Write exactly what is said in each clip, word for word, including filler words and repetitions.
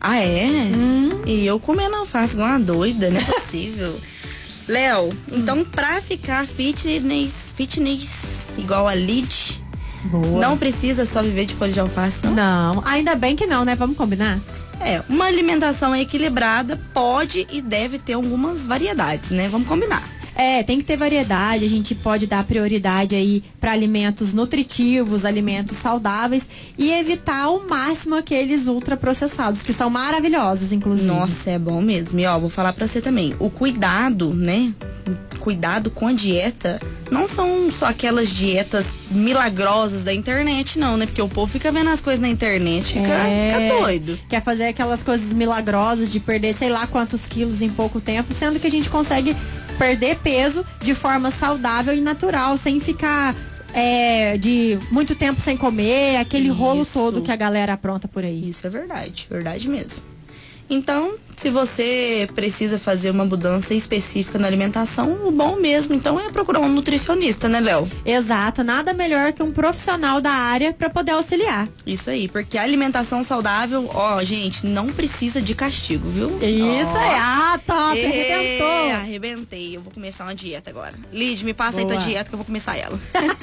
Ah, é? Hum. E eu comendo alface igual uma doida, não é possível. Léo, então pra ficar fitness, fitness igual a Lid, Boa. não precisa só viver de folha de alface, não? Não, ainda bem que não, né? Vamos combinar? É, uma alimentação equilibrada pode e deve ter algumas variedades, né? Vamos combinar. É, tem que ter variedade, a gente pode dar prioridade aí para alimentos nutritivos, alimentos saudáveis e evitar ao máximo aqueles ultraprocessados, que são maravilhosos, inclusive. Nossa, é bom mesmo. E ó, vou falar pra você também, o cuidado, né? Cuidado com a dieta, não são só aquelas dietas milagrosas da internet, não, né? Porque o povo fica vendo as coisas na internet, fica, é, fica doido. Quer fazer aquelas coisas milagrosas de perder sei lá quantos quilos em pouco tempo, sendo que a gente consegue perder peso de forma saudável e natural, sem ficar é, de muito tempo sem comer, aquele Isso. rolo todo que a galera apronta por aí. Isso é verdade, verdade mesmo. Então, se você precisa fazer uma mudança específica na alimentação, o bom mesmo, então, é procurar um nutricionista, né, Léo? Exato, nada melhor que um profissional da área para poder auxiliar. Isso aí, porque a alimentação saudável, ó, gente, não precisa de castigo, viu? Isso ó. aí, ah, top, E... arrebentou. Arrebentei, eu vou começar uma dieta agora. Lid, me passa Boa. aí tua dieta que eu vou começar ela.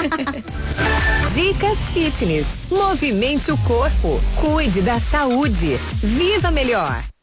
Dicas Fitness. Movimente o corpo. Cuide da saúde. Viva melhor.